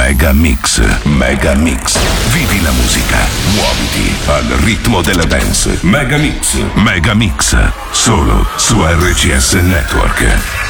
Mega Mix, Mega Mix. Vivi la musica, muoviti al ritmo della dance. Mega Mix, Mega Mix. Solo su RCS Network.